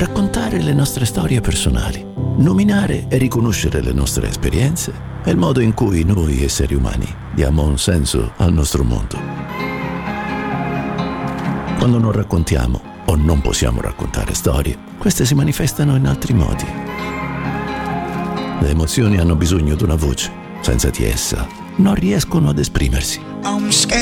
Raccontare le nostre storie personali, nominare e riconoscere le nostre esperienze è il modo in cui noi esseri umani diamo un senso al nostro mondo. Quando non raccontiamo o non possiamo raccontare storie, queste si manifestano in altri modi. Le emozioni hanno bisogno di una voce. Senza di essa non riescono ad esprimersi. I'm scared.